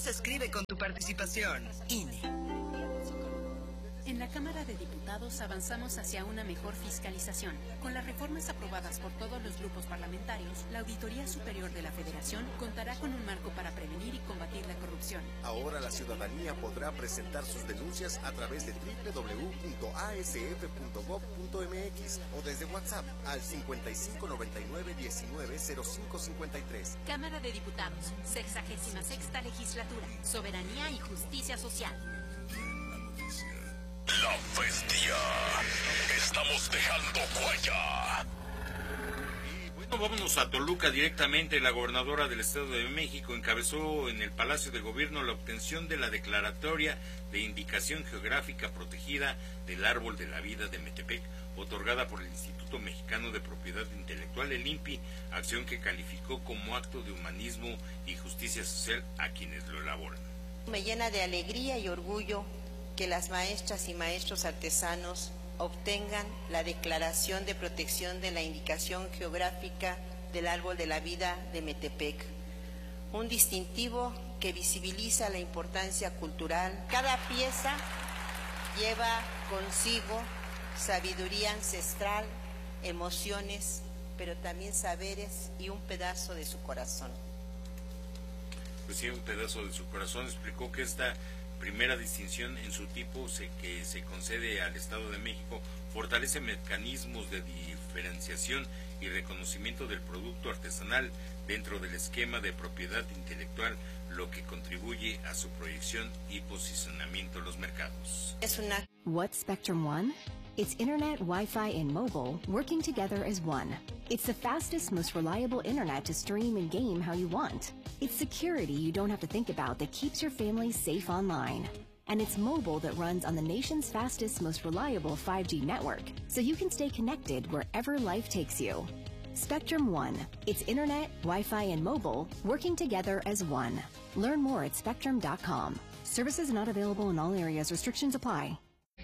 se escribe con tu participación. INE. En la Cámara de Diputados avanzamos hacia una mejor fiscalización. Con las reformas aprobadas por todos los grupos parlamentarios, la Auditoría Superior de la Federación contará con un marco para prevenir y combatir la corrupción. Ahora la ciudadanía podrá presentar sus denuncias a través de www.asf.gov.mx o desde WhatsApp al 5599190553. Cámara de Diputados, 66ª Legislatura, Soberanía y Justicia Social. La bestia. Estamos dejando huella. Y bueno, vámonos a Toluca directamente. La gobernadora del Estado de México encabezó en el Palacio de Gobierno la obtención de la declaratoria de indicación geográfica protegida del Árbol de la Vida de Metepec, otorgada por el Instituto Mexicano de Propiedad Intelectual, el INPI, acción que calificó como acto de humanismo y justicia social a quienes lo elaboran. Me llena de alegría y orgullo que las maestras y maestros artesanos obtengan la declaración de protección de la indicación geográfica del Árbol de la Vida de Metepec, un distintivo que visibiliza la importancia cultural. Cada pieza lleva consigo sabiduría ancestral, emociones, pero también saberes y un pedazo de su corazón. Pues sí, un pedazo de su corazón. Explicó que esta primera distinción en su tipo que se concede al Estado de México fortalece mecanismos de diferenciación y reconocimiento del producto artesanal dentro del esquema de propiedad intelectual, lo que contribuye a su proyección y posicionamiento en los mercados. What's Spectrum One? It's internet, Wi-Fi, and mobile working together as one. It's the fastest, most reliable internet to stream and game how you want. It's security you don't have to think about that keeps your family safe online. And it's mobile that runs on the nation's fastest, most reliable 5G network, so you can stay connected wherever life takes you. Spectrum One. It's internet, Wi-Fi, and mobile working together as one. Learn more at spectrum.com. Services not available in all areas. Restrictions apply.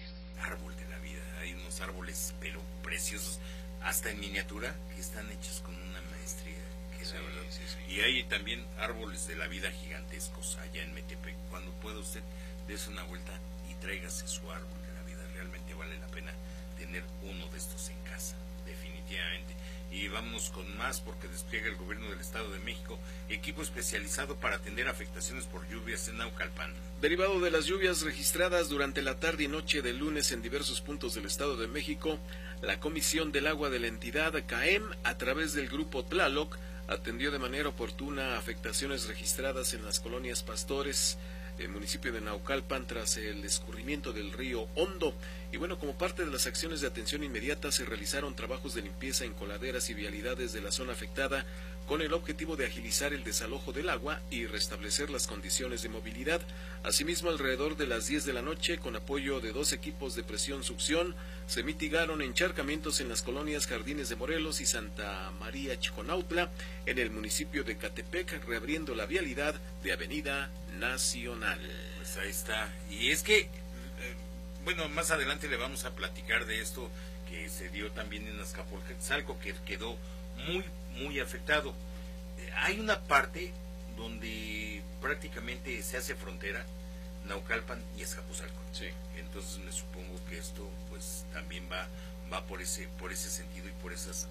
Árbol de la vida. Hay unos árboles, pero preciosos, hasta en miniatura, que están hechos con una maestría. Que sí, la verdad. Sí, sí. Y hay también árboles de la vida gigantescos allá en Metepec. Cuando pueda usted, dése una vuelta y tráigase su árbol de la vida. Realmente vale la pena tener uno de estos en casa, definitivamente. Y vámonos con más, porque despliega el gobierno del Estado de México equipo especializado para atender afectaciones por lluvias en Naucalpan. Derivado de las lluvias registradas durante la tarde y noche del lunes en diversos puntos del Estado de México, la Comisión del Agua de la entidad CAEM, a través del grupo Tlaloc, atendió de manera oportuna afectaciones registradas en las colonias Pastores, el municipio de Naucalpan, tras el escurrimiento del río Hondo. Y bueno, como parte de las acciones de atención inmediata, se realizaron trabajos de limpieza en coladeras y vialidades de la zona afectada, con el objetivo de agilizar el desalojo del agua y restablecer las condiciones de movilidad. Asimismo, alrededor de las 10 de la noche, con apoyo de 2 equipos de presión-succión, se mitigaron encharcamientos en las colonias Jardines de Morelos y Santa María Chiconautla, en el municipio de Catepec, reabriendo la vialidad de Avenida Nacional. Pues ahí está. Y es que, bueno, más adelante le vamos a platicar de esto que se dio también en Azcapotzalco, que quedó muy afectado. Hay una parte donde prácticamente se hace frontera Naucalpan y Azcapotzalco. Sí. Entonces me supongo que esto pues también va por ese sentido y por esas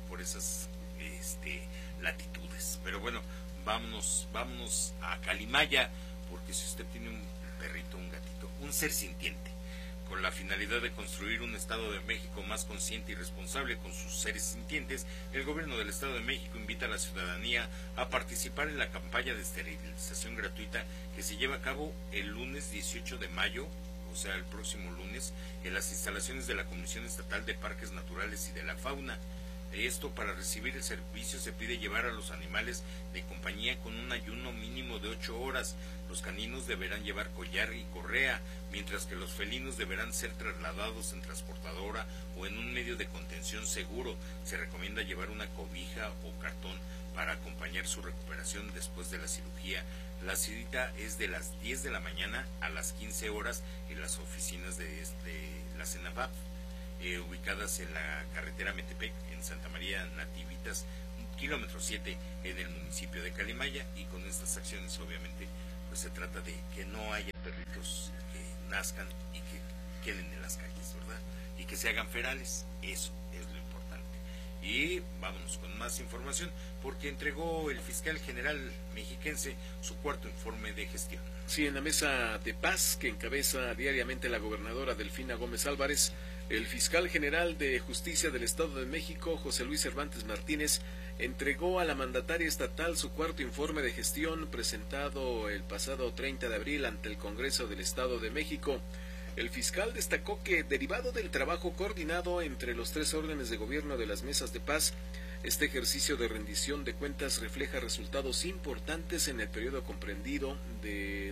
latitudes. Pero bueno, vámonos a Calimaya, porque si usted tiene un perrito, un gatito, un ser sintiente, con la finalidad de construir un Estado de México más consciente y responsable con sus seres sintientes, el gobierno del Estado de México invita a la ciudadanía a participar en la campaña de esterilización gratuita que se lleva a cabo el lunes 18 de mayo, o sea, el próximo lunes, en las instalaciones de la Comisión Estatal de Parques Naturales y de la Fauna. Esto, para recibir el servicio, se pide llevar a los animales de compañía con un ayuno mínimo de 8 horas. Los caninos deberán llevar collar y correa, mientras que los felinos deberán ser trasladados en transportadora o en un medio de contención seguro. Se recomienda llevar una cobija o cartón para acompañar su recuperación después de la cirugía. La cita es de las 10 de la mañana a las 15 horas en las oficinas de la CENAVAP, ubicadas en la carretera Metepec, en Santa María Nativitas, kilómetro 7, en el municipio de Calimaya. Y con estas acciones, obviamente, pues se trata de que no haya perritos que nazcan y que queden en las calles, ¿verdad? Y que se hagan ferales, eso es lo importante. Y vámonos con más información, porque entregó el fiscal general mexiquense su cuarto informe de gestión. Sí, en la mesa de paz que encabeza diariamente la gobernadora Delfina Gómez Álvarez, el fiscal general de Justicia del Estado de México, José Luis Cervantes Martínez, entregó a la mandataria estatal su cuarto informe de gestión presentado el pasado 30 de abril ante el Congreso del Estado de México. El fiscal destacó que, derivado del trabajo coordinado entre los tres órdenes de gobierno de las mesas de paz, este ejercicio de rendición de cuentas refleja resultados importantes en el periodo comprendido del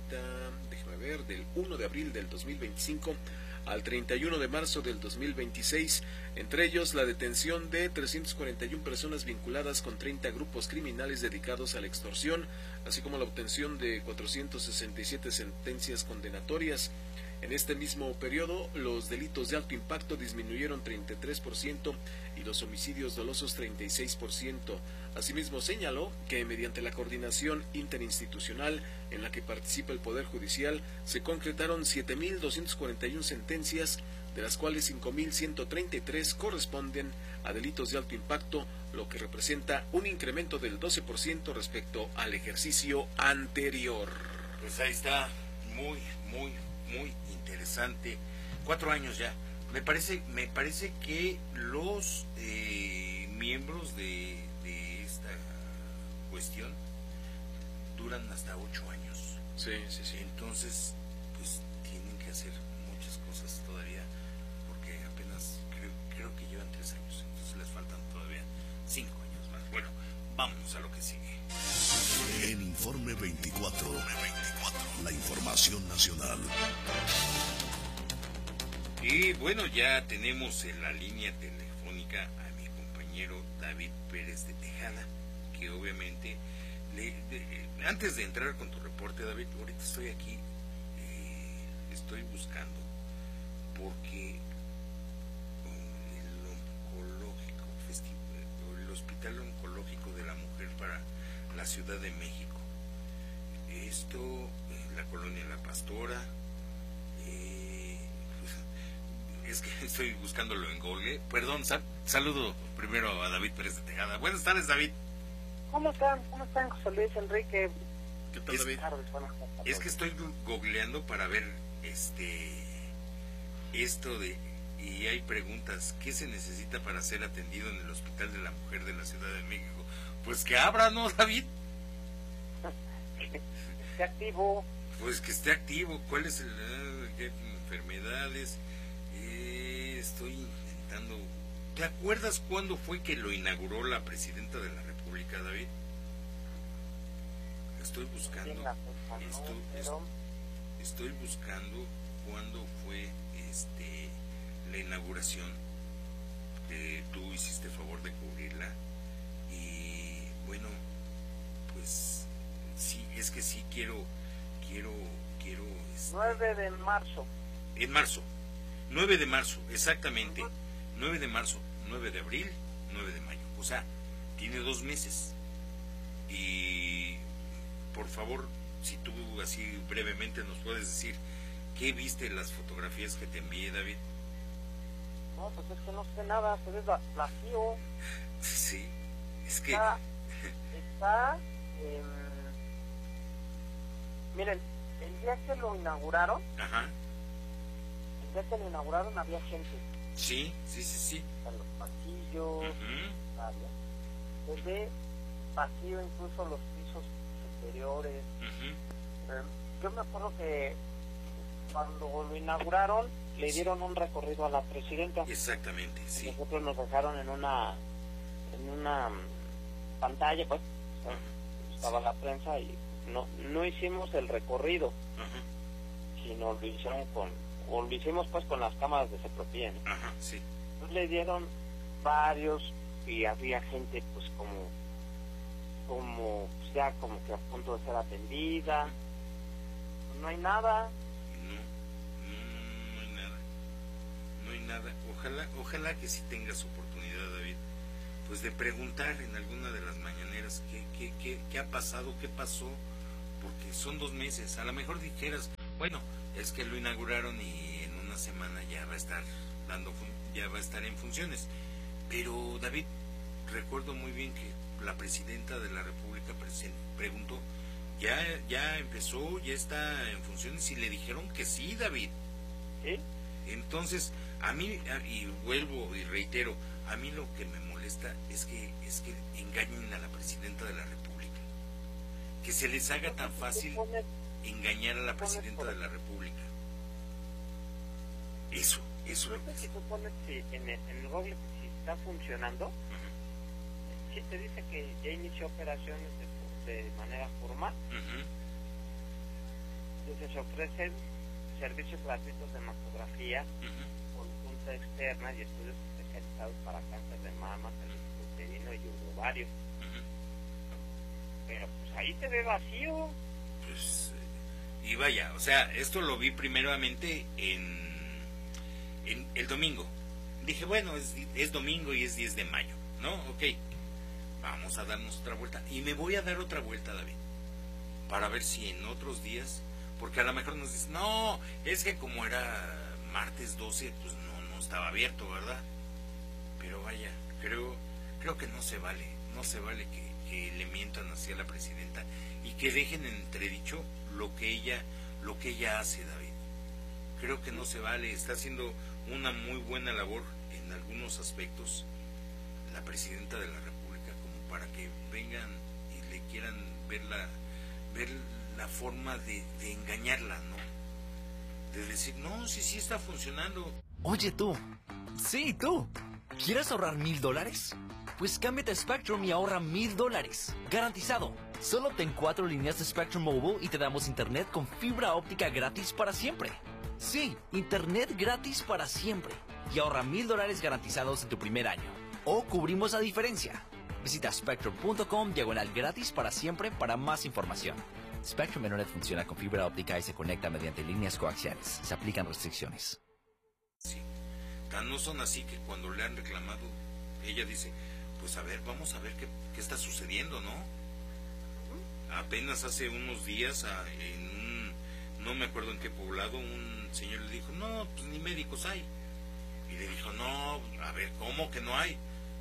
1 de abril del 2025 al 31 de marzo del 2026, entre ellos la detención de 341 personas vinculadas con 30 grupos criminales dedicados a la extorsión, así como la obtención de 467 sentencias condenatorias. En este mismo periodo, los delitos de alto impacto disminuyeron 33% y los homicidios dolosos 36%. Asimismo, señaló que mediante la coordinación interinstitucional en la que participa el Poder Judicial, se concretaron 7.241 sentencias, de las cuales 5.133 corresponden a delitos de alto impacto, lo que representa un incremento del 12% respecto al ejercicio anterior. Pues ahí está, muy interesante. 4 años ya. Me parece que los miembros de esta cuestión duran hasta 8 años. Sí. Entonces, pues tienen que hacer muchas cosas todavía, porque apenas creo que llevan 3 años. Entonces les faltan todavía 5 años más. Bueno, vámonos a lo que sigue. En Informe 24, la información nacional. Y bueno, ya tenemos en la línea telefónica a mi compañero David Pérez de Tejada, que obviamente, antes de entrar con tu reporte, David, ahorita estoy aquí, estoy buscando, porque el Hospital Oncológico de la Mujer para la Ciudad de México, esto, la colonia La Pastora, es que estoy buscándolo en Google. Perdón, saludo primero a David Pérez de Tejada. Buenas tardes, David. ¿Cómo están, José Luis, Enrique? ¿Qué tal, David? Es que estoy googleando para ver esto de, y hay preguntas, ¿qué se necesita para ser atendido en el Hospital de la Mujer de la Ciudad de México? Pues que abra, ¿no, David? Que esté activo. Pues que esté activo. ¿Cuáles qué enfermedades? Estoy intentando. ¿Te acuerdas cuándo fue que lo inauguró la presidenta de la República, David? Estoy buscando. Estoy buscando cuándo fue la inauguración. Tú hiciste favor de cubrirla. Y bueno, pues sí, es que sí quiero 9 de marzo. En marzo. 9 de marzo, exactamente. 9 de marzo, 9 de abril, 9 de mayo. O sea, tiene 2 meses. Y por favor, si tú así brevemente nos puedes decir qué viste en las fotografías que te envié, David. No, pues es que no sé nada, se ve vacío. Sí, es que... Está miren, el día que lo inauguraron, Ajá. El día que lo inauguraron había gente. Sí. En los pasillos, se ve vacío incluso los pisos superiores. Yo me acuerdo que cuando lo inauguraron le dieron un recorrido a la presidenta. Exactamente, sí. Nosotros nos dejaron en una pantalla, pues, estaba la prensa y no hicimos el recorrido, sino lo hicimos pues con las cámaras de Cepropía, ¿no? Sí. Entonces le dieron varios y había gente pues como ya como que a punto de ser atendida. No hay nada. No hay nada. Ojalá que sí tengas oportunidad, David, pues de preguntar en alguna de las mañaneras qué ha pasado, qué pasó, porque son 2 meses. A lo mejor dijeras, bueno, es que lo inauguraron y en una semana ya va a estar ya va a estar en funciones. Pero David, recuerdo muy bien que la presidenta de la República preguntó, ya empezó, ya está en funciones, y le dijeron que sí, David. ¿Sí? Entonces, a mí, y vuelvo y reitero, a mí lo que me molesta es que engañen a la presidenta de la República, que se les haga tan fácil engañar a la presidenta de la República. Eso es lo que... Si tú pones en el Google si está funcionando, si te dice que ya inició operaciones de manera formal, entonces se ofrecen servicios gratuitos de mastografía, consulta externa y estudios especializados para cáncer de mama, uterino y ovario. Pero pues ahí se ve vacío. Pues, y vaya, o sea, esto lo vi primeramente en el domingo. Dije, bueno, es domingo y es 10 de mayo, ¿no? Ok, vamos a darnos otra vuelta. Y me voy a dar otra vuelta, David, para ver si en otros días, porque a lo mejor nos dicen, no, es que como era martes 12, pues no estaba abierto, ¿verdad? Pero vaya, creo que no se vale que le mientan hacia la presidenta y que dejen en entredicho lo que ella hace, David. Creo que no se vale, está haciendo una muy buena labor en algunos aspectos la presidenta de la República, como para que vengan y le quieran ver la forma de engañarla, ¿no? De decir, no, sí está funcionando. Oye tú, sí tú, ¿quieres ahorrar $1,000? Pues cámbiate a Spectrum y ahorra $1,000, garantizado. Solo obtén 4 líneas de Spectrum Mobile y te damos internet con fibra óptica gratis para siempre. Sí, internet gratis para siempre. Y ahorra $1,000 garantizados en tu primer año. O cubrimos la diferencia. Visita spectrum.com/gratis para siempre para más información. Spectrum Internet funciona con fibra óptica y se conecta mediante líneas coaxiales. Se aplican restricciones. Sí, tan no son así que cuando le han reclamado, ella dice, pues a ver, vamos a ver qué está sucediendo, ¿no? Apenas hace unos días no me acuerdo en qué poblado, un señor le dijo, no, pues ni médicos hay. Y le dijo, no, a ver, ¿cómo que no hay?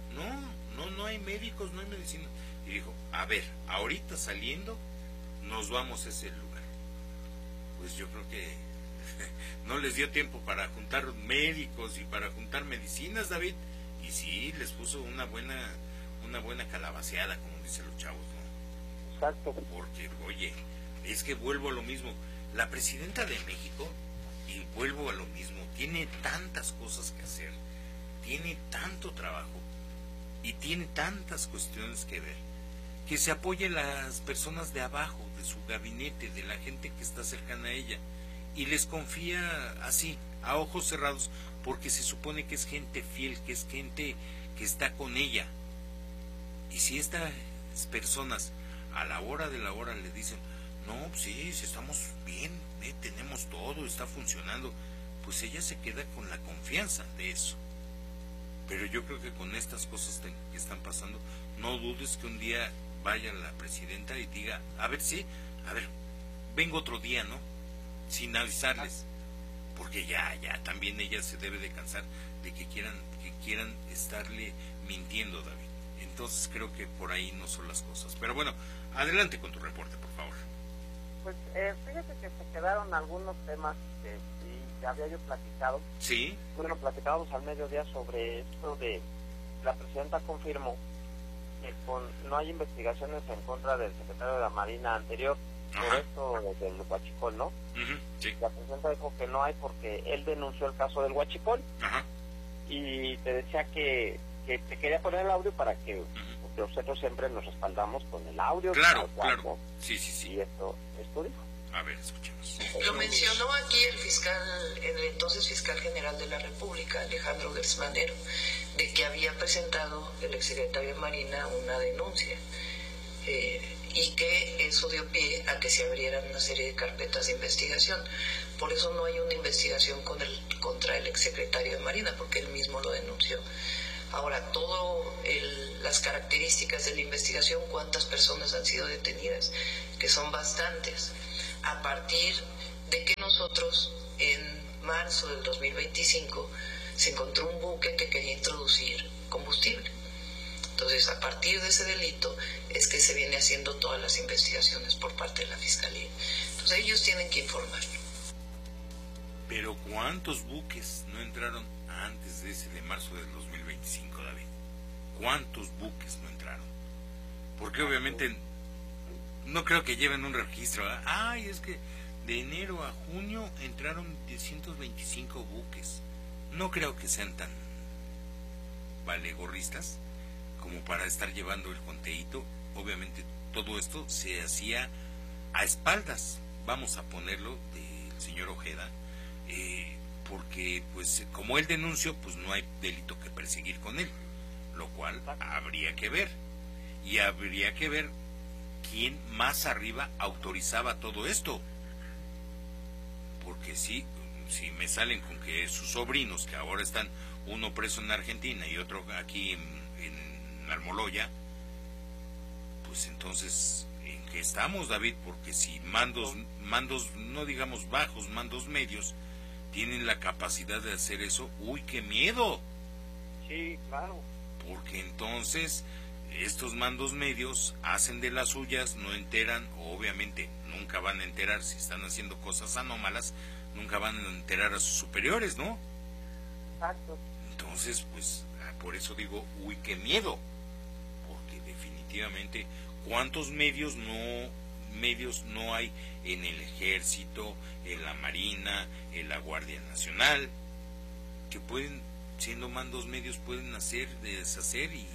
No hay médicos, no hay medicina. Y dijo, a ver, ahorita saliendo, nos vamos a ese lugar. Pues yo creo que no les dio tiempo para juntar médicos y para juntar medicinas, David. Y sí, les puso una buena calabaceada, como dicen los chavos, ¿no? Exacto. Porque, oye, es que vuelvo a lo mismo. La presidenta de México, y vuelvo a lo mismo, tiene tantas cosas que hacer, tiene tanto trabajo y tiene tantas cuestiones que ver, que se apoye a las personas de abajo, de su gabinete, de la gente que está cercana a ella, y les confía así, a ojos cerrados, porque se supone que es gente fiel, que es gente que está con ella. Y si estas personas a la hora de la hora le dicen, no, pues sí, estamos bien, tenemos todo, está funcionando, pues ella se queda con la confianza de eso. Pero yo creo que con estas cosas que están pasando, no dudes que un día vaya la presidenta y diga, a ver, vengo otro día, ¿no? Sin avisarles, porque ya también ella se debe de cansar de que quieran estarle mintiendo, David. Entonces creo que por ahí no son las cosas. Pero bueno, adelante con tu reporte, por favor. Pues fíjate que se quedaron algunos temas que sí, ya había yo platicado. Sí. Bueno, platicábamos al mediodía sobre esto de, la presidenta confirmó que no hay investigaciones en contra del secretario de la Marina anterior, por esto del huachicol, ¿no? Sí. La presidenta dijo que no hay porque él denunció el caso del huachicol. Y te decía que te quería poner el audio para que nosotros siempre nos respaldamos con el audio. Claro. Sí. Y esto dijo. A ver, escuchemos. Lo mencionó aquí el entonces fiscal general de la República, Alejandro Gersmanero, de que había presentado el exsecretario de Marina una denuncia y que eso dio pie a que se abrieran una serie de carpetas de investigación. Por eso no hay una investigación contra el exsecretario de Marina, porque él mismo lo denunció. Ahora, las características de la investigación, cuántas personas han sido detenidas, que son bastantes, a partir de que nosotros en marzo del 2025 se encontró un buque que quería introducir combustible. Entonces, a partir de ese delito es que se viene haciendo todas las investigaciones por parte de la Fiscalía. Entonces, ellos tienen que informar. Pero ¿cuántos buques no entraron antes de ese de marzo del 2025, David? ¿Cuántos buques no entraron? Porque obviamente no creo que lleven un registro, ¿verdad? Ay, es que de enero a junio entraron 125 buques. No creo que sean tan valegorristas como para estar llevando el conteíto. Obviamente todo esto se hacía a espaldas, vamos a ponerlo, del señor Ojeda, porque pues como él denunció, pues no hay delito que perseguir con él, lo cual habría que ver, y habría que ver quién más arriba autorizaba todo esto, porque si me salen con que sus sobrinos, que ahora están uno preso en Argentina y otro aquí en Almoloya, pues entonces ¿en qué estamos, David? Porque si mandos no digamos bajos, mandos medios tienen la capacidad de hacer eso, ¡uy, qué miedo! Sí, claro. Porque entonces estos mandos medios hacen de las suyas, no enteran, obviamente nunca van a enterar si están haciendo cosas anómalas, nunca van a enterar a sus superiores, ¿no? Exacto. Entonces, pues, por eso digo, ¡uy, qué miedo! Porque definitivamente, ¿cuántos medios no hay en el Ejército, en la Marina, en la Guardia Nacional, que pueden, siendo mandos medios, pueden hacer, deshacer y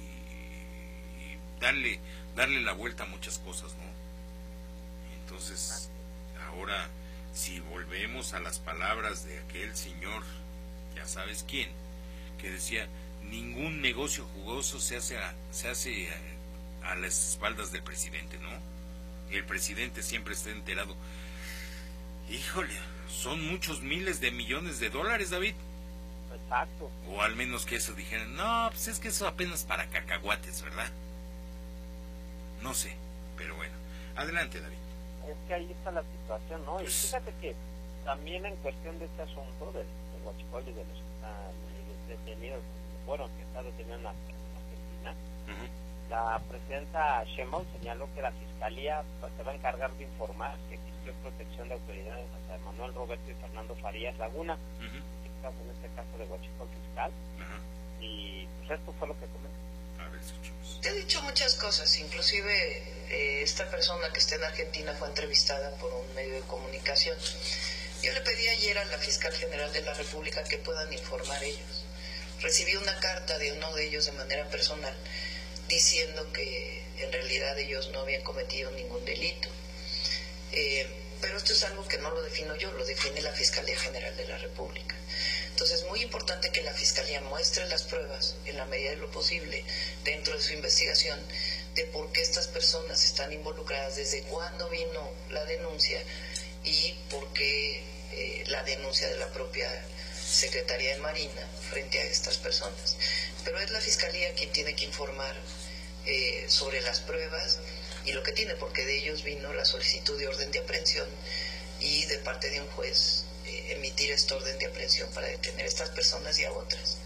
darle la vuelta a muchas cosas, ¿no? Entonces, ahora, si volvemos a las palabras de aquel señor, ya sabes quién, que decía, ningún negocio jugoso se hace a las espaldas del presidente, ¿no? El presidente siempre está enterado. Híjole, son muchos miles de millones de dólares, David. Exacto. O al menos que eso dijeran, no, pues es que eso apenas para cacahuates, ¿verdad? No sé, pero bueno. Adelante, David. Es que ahí está la situación, ¿no? Y fíjate que también en cuestión de este asunto del huachicol y de los detenidos, bueno, que está detenido en Argentina, la presidenta Sheinbaum señaló que la Fiscalía se va a encargar de informar que existió protección de autoridades hasta Manuel Roberto y Fernando Farías Laguna, en este caso de huachicol fiscal, y pues esto fue lo que comentó. A ver, escuchemos. Te he dicho muchas cosas, inclusive esta persona que está en Argentina fue entrevistada por un medio de comunicación. Yo le pedí ayer a la Fiscal General de la República que puedan informar ellos. Recibí una carta de uno de ellos de manera personal diciendo que en realidad ellos no habían cometido ningún delito. Pero esto es algo que no lo defino yo, lo define la Fiscalía General de la República. Entonces es muy importante que la Fiscalía muestre las pruebas en la medida de lo posible dentro de su investigación de por qué estas personas están involucradas, desde cuándo vino la denuncia y por qué la denuncia de la propia Secretaría de Marina frente a estas personas. Pero es la Fiscalía quien tiene que informar sobre las pruebas y lo que tiene, porque de ellos vino la solicitud de orden de aprehensión y de parte de un juez emitir esta orden de aprehensión para detener a estas personas y a otras.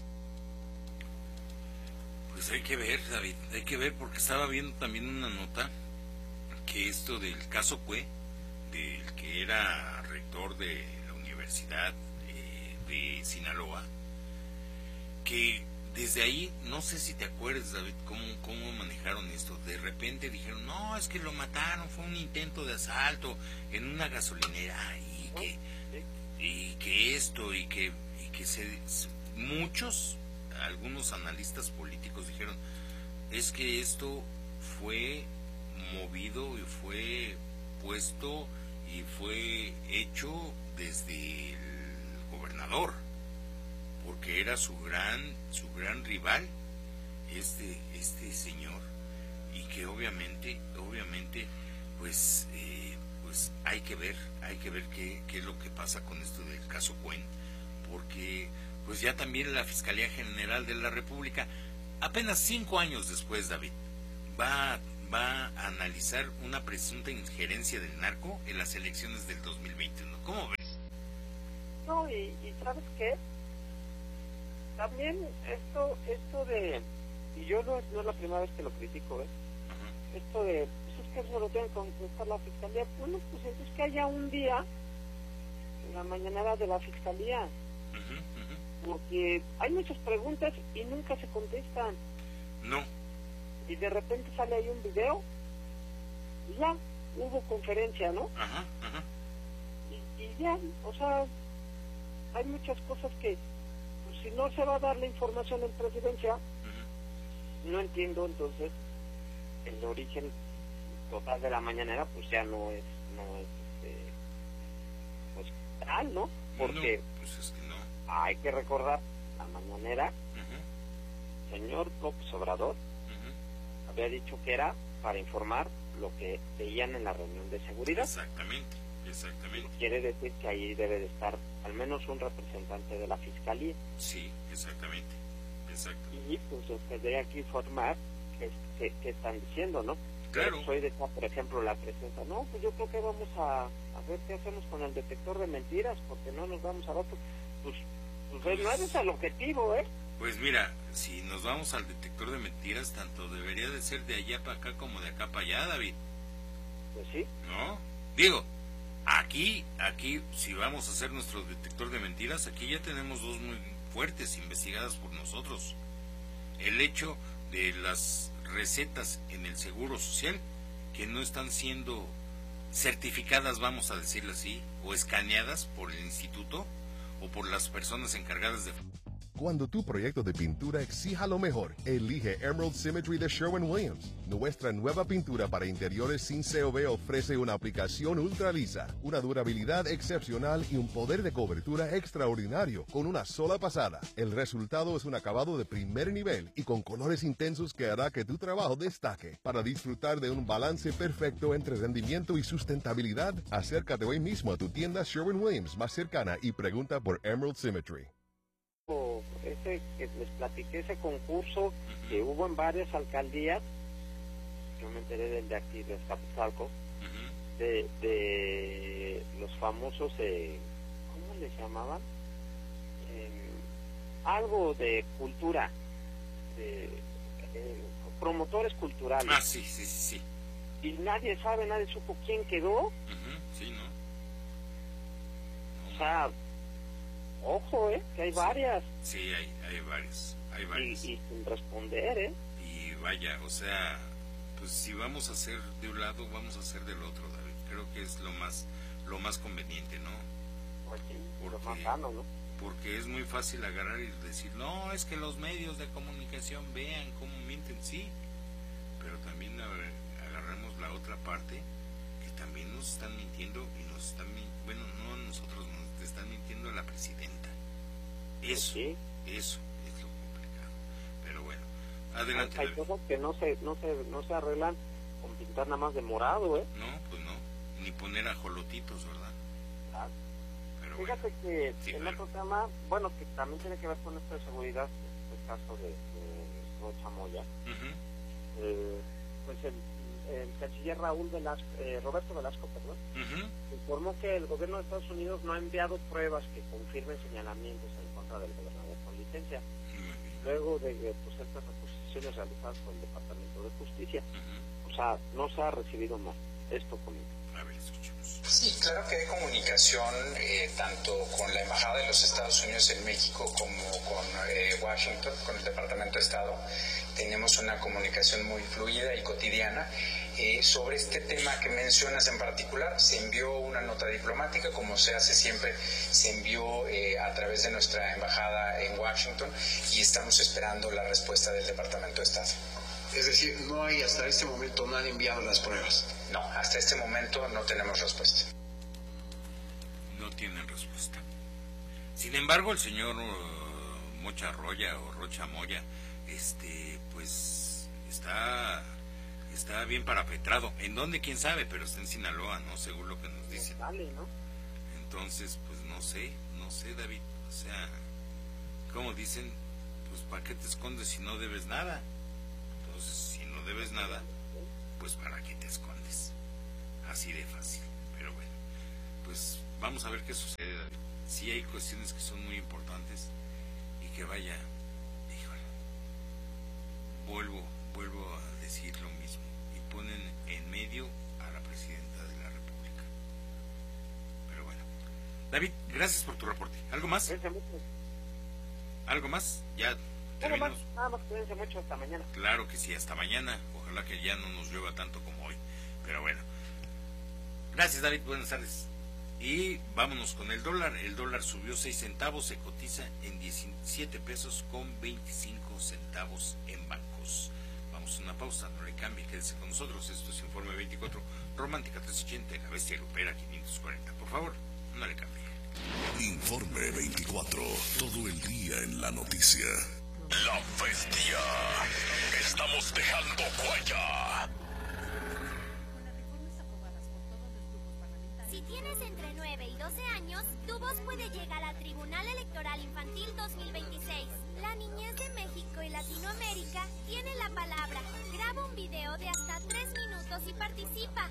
Pues hay que ver, David, hay que ver, porque estaba viendo también una nota que esto del caso Cue, del que era rector de la Universidad de Sinaloa, que desde ahí, no sé si te acuerdas, David, cómo manejaron esto. De repente dijeron, no, es que lo mataron, fue un intento de asalto en una gasolinera, y que esto, y que muchos, algunos analistas políticos dijeron, es que esto fue movido y fue puesto y fue hecho desde el gobernador, porque era su gran rival este señor, y que obviamente pues hay que ver qué es lo que pasa con esto del caso Cuen, porque pues ya también la Fiscalía General de la República, apenas 5 años después, David, va a analizar una presunta injerencia del narco en las elecciones del 2021. ¿Cómo ves? No, y ¿sabes qué? También esto de, y yo no es la primera vez que lo critico, esto de, pues es que eso lo tiene que contestar la Fiscalía. Bueno, pues entonces que haya un día en la mañanera de la Fiscalía, porque hay muchas preguntas y nunca se contestan. No. Y de repente sale ahí un video y ya, hubo conferencia, ¿no? Y ya, o sea, hay muchas cosas que, pues, si no se va a dar la información en presidencia, no entiendo entonces el origen total de la mañanera, pues ya no es pues tal, ¿no? Porque no, pues es que no. Hay que recordar, la mañanera, señor López Obrador había dicho que era para informar lo que veían en la reunión de seguridad. Exactamente. Quiere decir que ahí debe de estar al menos un representante de la Fiscalía. Sí, exactamente. Exacto. Y pues se tendría que informar qué están diciendo, ¿no? Claro. Soy de esa, por ejemplo, la presencia. No, pues yo creo que vamos a ver qué hacemos con el detector de mentiras, porque no nos vamos a dar. Pues no es el objetivo, ¿eh? Pues mira, si nos vamos al detector de mentiras, tanto debería de ser de allá para acá como de acá para allá, David. Pues sí. ¿No? Digo, aquí, si vamos a hacer nuestro detector de mentiras, aquí ya tenemos dos muy fuertes investigadas por nosotros. El hecho de las recetas en el Seguro Social que no están siendo certificadas, vamos a decirlo así, o escaneadas por el instituto o por las personas encargadas de... Cuando tu proyecto de pintura exija lo mejor, elige Emerald Symmetry de Sherwin-Williams. Nuestra nueva pintura para interiores sin COB ofrece una aplicación ultra lisa, una durabilidad excepcional y un poder de cobertura extraordinario con una sola pasada. El resultado es un acabado de primer nivel y con colores intensos que hará que tu trabajo destaque. Para disfrutar de un balance perfecto entre rendimiento y sustentabilidad, acércate hoy mismo a tu tienda Sherwin-Williams más cercana y pregunta por Emerald Symmetry. Ese que les platiqué, ese concurso que hubo en varias alcaldías, yo me enteré del de aquí de Azcapotzalco, de los famosos, ¿cómo les llamaban? Algo de cultura, promotores culturales. Sí. Y nadie supo quién quedó. Sí, ¿no? O sea, ojo, que hay varias. Sí, hay varias. Y sin responder, Y vaya, o sea, pues si vamos a hacer de un lado, vamos a hacer del otro, David. Creo que es lo más conveniente, ¿no? Pues sí, lo más sano, ¿no? Porque es muy fácil agarrar y decir, no, es que los medios de comunicación vean cómo mienten, sí. Pero también agarremos la otra parte, que también nos están mintiendo y nos están bueno, no a nosotros, nos están mintiendo a la presidenta. Eso es lo complicado. Pero bueno, adelante. Hay cosas que no se arreglan con pintar nada más de morado, No, pues no, ni poner ajolotitos, ¿verdad? Claro. Pero fíjate que sí, otro tema, bueno, que también tiene que ver con esto de seguridad, el caso de Rocha Moya, pues el canciller Roberto Velasco, informó que el gobierno de Estados Unidos no ha enviado pruebas que confirmen señalamientos en contra del gobernador con licencia, luego de estas reposiciones realizadas por el Departamento de Justicia. O sea, no se ha recibido más. Esto conmigo. A ver, escuchemos. Sí, claro que hay comunicación tanto con la Embajada de los Estados Unidos en México como con Washington, con el Departamento de Estado. Tenemos una comunicación muy fluida y cotidiana. Sobre este tema que mencionas en particular, se envió una nota diplomática, como se hace siempre, se envió a través de nuestra embajada en Washington y estamos esperando la respuesta del Departamento de Estado. Es decir, hasta este momento no han enviado las pruebas. No, hasta este momento no tenemos respuesta. No tienen respuesta. Sin embargo, el señor Rocha Moya, pues está bien parapetrado. ¿En dónde? ¿Quién sabe? Pero está en Sinaloa, ¿no? Según lo que nos dicen. Vale, ¿no? Entonces, pues no sé, David. O sea, como dicen, pues ¿para qué te escondes si no debes nada? Entonces, si no debes nada, pues ¿para qué te escondes? Así de fácil. Pero bueno, pues vamos a ver qué sucede, David. Sí hay cuestiones que son muy importantes y que vaya, híjole, vuelvo a decir lo mismo, y ponen en medio a la presidenta de la República. Pero bueno, David, gracias por tu reporte. ¿Algo más? ¿Algo más? Ya terminamos. Nada más, cuídense mucho, hasta mañana. Claro que sí, hasta mañana. Ojalá que ya no nos llueva tanto como hoy. Pero bueno. Gracias, David, buenas tardes. Y vámonos con el dólar. El dólar subió 6 centavos, se cotiza en 17 pesos con 25 centavos en bancos. Vamos a una pausa, no le cambie, quédese con nosotros. Esto es Informe 24, Romántica 380, La Bestia Grupera 540. Por favor, no le cambie. Informe 24, todo el día en la noticia. La Bestia. Estamos dejando huella. Si tienes entre 9 y 12 años, tu voz puede llegar al Tribunal Electoral Infantil 2026. La niñez de México y Latinoamérica tiene la palabra. Graba un video de hasta 3 minutos y participa.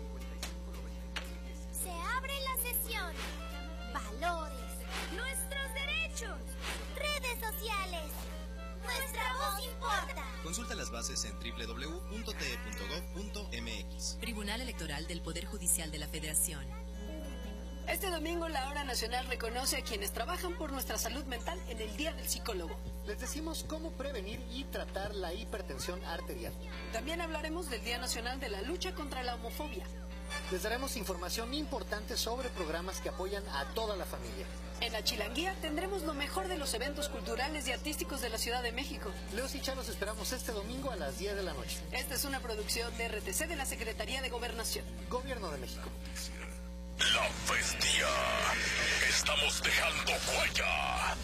Se abre la sesión. Valores. Nuestros derechos. Redes sociales. Nuestra voz importa. Consulta las bases en www.te.gov.mx. Tribunal Electoral del Poder Judicial de la Federación. Este domingo la Hora Nacional reconoce a quienes trabajan por nuestra salud mental en el Día del Psicólogo. Les decimos cómo prevenir y tratar la hipertensión arterial. También hablaremos del Día Nacional de la Lucha contra la Homofobia. Les daremos información importante sobre programas que apoyan a toda la familia. En la Chilanguía tendremos lo mejor de los eventos culturales y artísticos de la Ciudad de México. Leos y Chá los esperamos este domingo a las 10 de la noche. Esta es una producción de RTC de la Secretaría de Gobernación. Gobierno de México. La Bestia. Estamos dejando huella.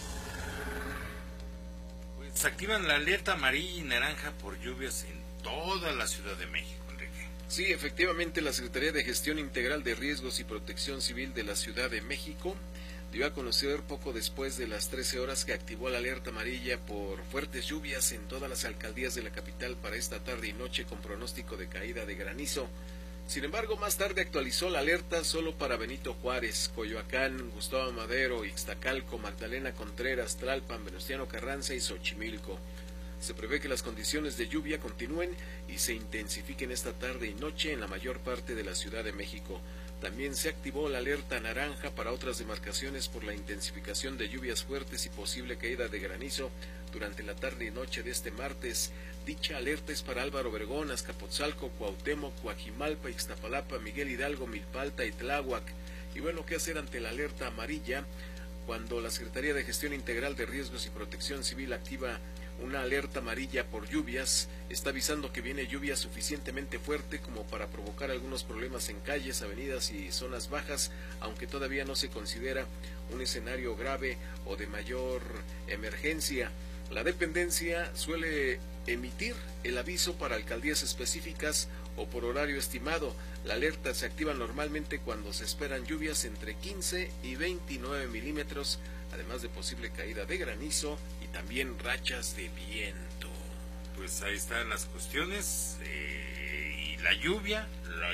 Pues activan la alerta amarilla y naranja por lluvias en toda la Ciudad de México. Sí, efectivamente, la Secretaría de Gestión Integral de Riesgos y Protección Civil de la Ciudad de México dio a conocer poco después de las 13 horas que activó la alerta amarilla por fuertes lluvias en todas las alcaldías de la capital para esta tarde y noche con pronóstico de caída de granizo. Sin embargo, más tarde actualizó la alerta solo para Benito Juárez, Coyoacán, Gustavo Madero, Ixtacalco, Magdalena Contreras, Tlalpan, Venustiano Carranza y Xochimilco. Se prevé que las condiciones de lluvia continúen y se intensifiquen esta tarde y noche en la mayor parte de la Ciudad de México. También se activó la alerta naranja para otras demarcaciones por la intensificación de lluvias fuertes y posible caída de granizo durante la tarde y noche de este martes. Dicha alerta es para Álvaro Obregón, Azcapotzalco, Cuauhtémoc, Coajimalpa, Ixtapalapa, Miguel Hidalgo, Milpalta y Tláhuac. Y bueno, ¿qué hacer ante la alerta amarilla? Cuando la Secretaría de Gestión Integral de Riesgos y Protección Civil activa una alerta amarilla por lluvias, está avisando que viene lluvia suficientemente fuerte como para provocar algunos problemas en calles, avenidas y zonas bajas, aunque todavía no se considera un escenario grave o de mayor emergencia. La dependencia suele emitir el aviso para alcaldías específicas o por horario estimado. La alerta se activa normalmente cuando se esperan lluvias entre 15 y 29 milímetros, además de posible caída de granizo y también rachas de viento. Pues ahí están las cuestiones, y la lluvia,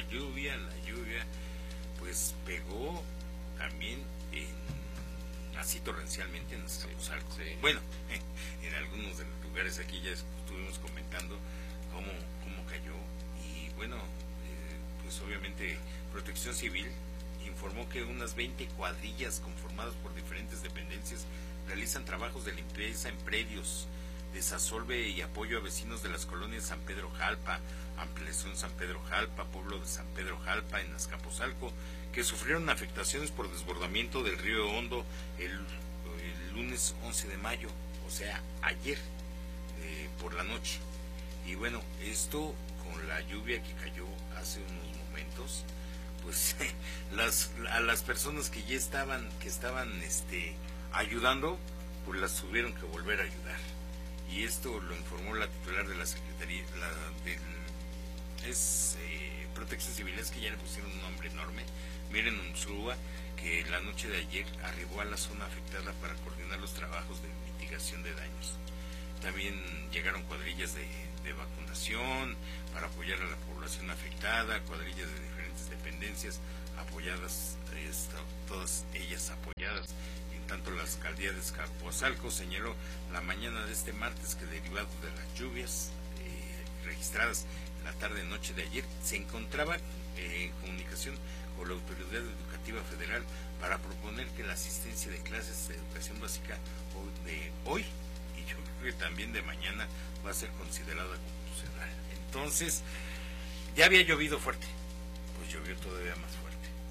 pues pegó también así torrencialmente en Azcapotzalco. Sí. Bueno, en algunos de los lugares aquí ya estuvimos comentando cómo cayó, y bueno, pues obviamente Protección Civil informó que unas 20 cuadrillas conformadas por diferentes dependencias realizan trabajos de limpieza en predios, desasolve y apoyo a vecinos de las colonias San Pedro Jalpa, Ampliación San Pedro Jalpa, Pueblo de San Pedro Jalpa en Azcapotzalco, que sufrieron afectaciones por desbordamiento del río Hondo el lunes 11 de mayo, o sea, ayer por la noche. Y bueno, esto con la lluvia que cayó hace unos momentos, pues a las personas que ya estaban ayudando, pues las tuvieron que volver a ayudar. Y esto lo informó la titular de la Secretaría Protección Civil, es que ya le pusieron un nombre enorme, Miren Unzúa, que la noche de ayer arribó a la zona afectada para coordinar los trabajos de mitigación de daños. También llegaron cuadrillas de vacunación para apoyar a la población afectada, cuadrillas de diferentes dependencias apoyadas, todas ellas apoyadas. En tanto, la alcaldía de Azcapotzalco señaló la mañana de este martes que, derivado de las lluvias registradas en la tarde-noche de ayer, se encontraba en comunicación con la Autoridad Educativa Federal para proponer que la asistencia de clases de educación básica de hoy y yo creo que también de mañana va a ser considerada constitucional. Entonces, ya había llovido fuerte, pues llovió todavía más fuerte.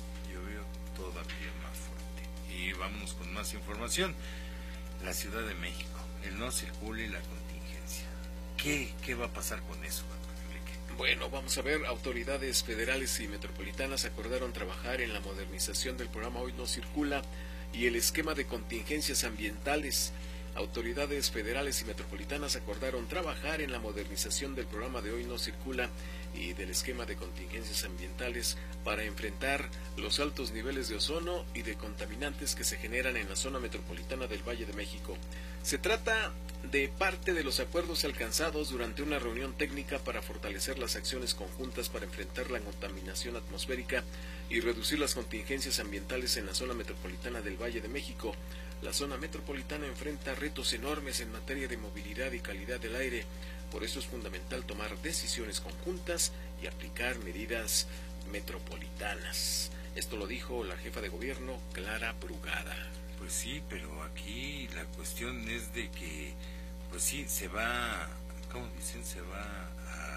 Y vámonos con más información. La Ciudad de México, el no circule y la contingencia. ¿Qué va a pasar con eso, Enrique? Bueno, vamos a ver, autoridades federales y metropolitanas acordaron trabajar en la modernización del programa Hoy No Circula y el esquema de contingencias ambientales. Autoridades federales y metropolitanas acordaron trabajar en la modernización del programa de Hoy No Circula y del esquema de contingencias ambientales para enfrentar los altos niveles de ozono y de contaminantes que se generan en la zona metropolitana del Valle de México. Se trata de parte de los acuerdos alcanzados durante una reunión técnica para fortalecer las acciones conjuntas para enfrentar la contaminación atmosférica y reducir las contingencias ambientales en la zona metropolitana del Valle de México. La zona metropolitana enfrenta retos enormes en materia de movilidad y calidad del aire. Por eso es fundamental tomar decisiones conjuntas y aplicar medidas metropolitanas. Esto lo dijo la jefa de gobierno, Clara Brugada. Pues sí, pero aquí la cuestión es de que, pues sí, se va, ¿cómo dicen? Se va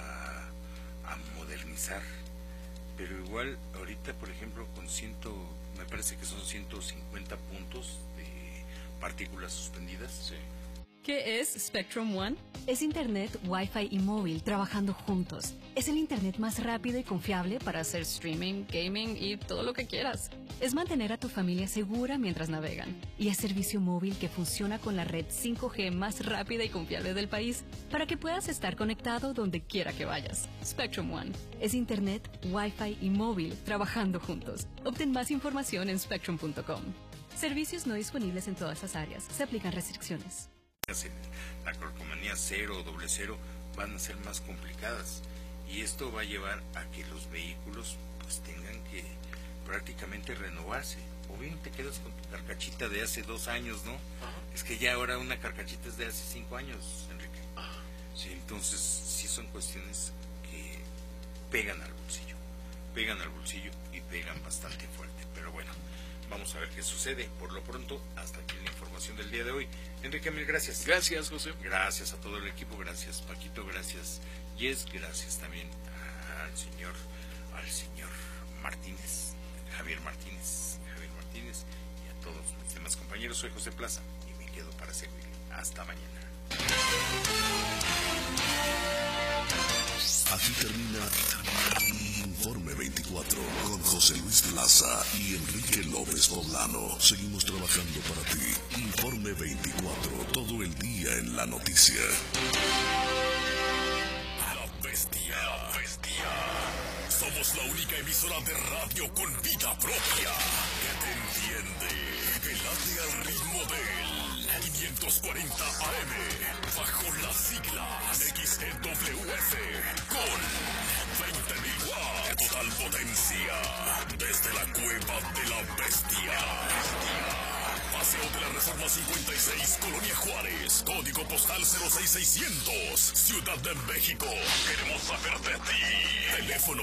a modernizar. Pero igual, ahorita, por ejemplo, me parece que son 150 puntos de partículas suspendidas. Sí. ¿Qué es Spectrum One? Es Internet, Wi-Fi y móvil trabajando juntos. Es el Internet más rápido y confiable para hacer streaming, gaming y todo lo que quieras. Es mantener a tu familia segura mientras navegan. Y es servicio móvil que funciona con la red 5G más rápida y confiable del país para que puedas estar conectado donde quiera que vayas. Spectrum One. Es Internet, Wi-Fi y móvil trabajando juntos. Obtén más información en spectrum.com. Servicios no disponibles en todas las áreas. Se aplican restricciones. La calcomanía 0 o 00 van a ser más complicadas y esto va a llevar a que los vehículos pues tengan que prácticamente renovarse. O bien te quedas con tu carcachita de hace 2 años, ¿no? Es que ya ahora una carcachita es de hace 5 años, Enrique. Sí, entonces sí son cuestiones que pegan al bolsillo y pegan bastante fuerte, pero bueno, vamos a ver qué sucede. Por lo pronto, hasta aquí la información del día de hoy. Enrique, mil gracias. Gracias, José. Gracias a todo el equipo, gracias Paquito, gracias Jess, gracias también al señor Martínez, Javier Martínez, y a todos mis demás compañeros. Soy José Plaza y me quedo para servir. Hasta mañana. Aquí termina Informe 24 con José Luis Plaza y Enrique López Poblano. Seguimos trabajando para ti. Informe 24, todo el día en la noticia. La Bestia. Somos la única emisora de radio con vida propia que te entiende, que late al ritmo del 540 AM, bajo las siglas XEWF, con 20.000 watts de total potencia, desde la cueva de la Bestia. Paseo de la Reforma 56, Colonia Juárez, código postal 06600, Ciudad de México. Queremos saber de ti. Teléfono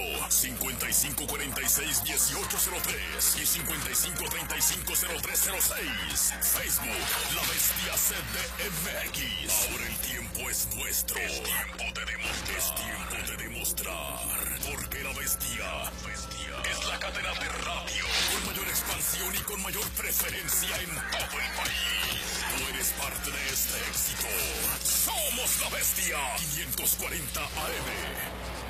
5546-1803 y 5535-0306. Facebook, La Bestia CDMX. Ahora el tiempo es nuestro. Es tiempo de demostrar. Porque La Bestia es la cadena de radio con mayor expansión y con mayor preferencia en todo el país. Tú eres parte de este éxito. Somos La Bestia 540 AM.